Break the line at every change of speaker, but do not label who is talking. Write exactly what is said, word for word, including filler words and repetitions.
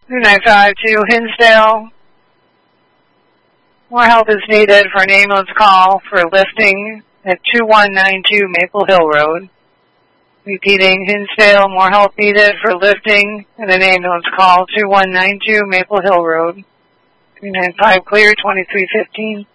two nine five to Hinsdale. More help is needed for an ambulance call for lifting at two one nine two Maple Hill Road. Repeating, Hinsdale, more help needed for lifting and an ambulance call two one nine two Maple Hill Road. three nine five clear, twenty-three fifteen.